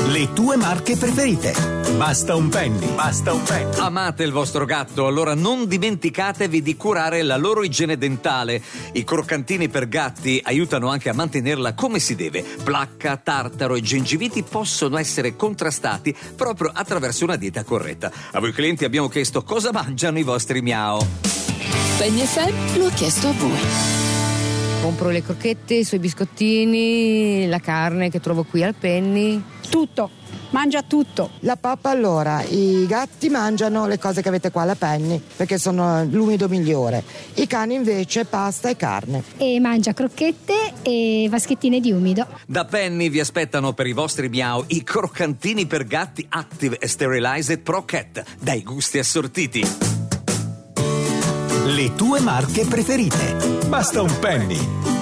Le tue marche preferite. Basta un penny. Basta un penny. Amate il vostro gatto? Allora non dimenticatevi di curare la loro igiene dentale. I croccantini per gatti aiutano anche a mantenerla come si deve. Placca, tartaro e gengiviti possono essere contrastati proprio attraverso una dieta corretta. A voi clienti abbiamo chiesto cosa mangiano i vostri miao. Penny FM lo ha chiesto a voi. Compro le crocchette, i suoi biscottini, la carne che trovo qui al Penny. Tutto, mangia tutto. La pappa, allora, i gatti mangiano le cose che avete qua alla Penny perché sono l'umido migliore. I cani invece pasta e carne. E mangia crocchette e vaschettine di umido. Da Penny vi aspettano per i vostri miao i croccantini per gatti Active e Sterilized Pro Cat, dai gusti assortiti. Le tue marche preferite. Basta un penny.